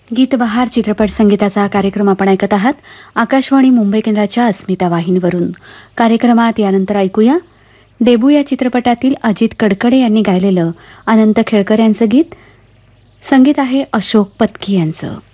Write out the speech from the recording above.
गीतबहार चित्रपट संगीताचा कार्यक्रम आपण ऐकत आहात आकाशवाणी मुंबई केंद्राच्या अस्मिता वाहिनीवरून. कार्यक्रमात यानंतर ऐकूया डेबू या चित्रपटातील अजित कडकडे यांनी गायलेलं अनंत खेळकर यांचं गीत. संगीत आहे अशोक पत्की यांचं.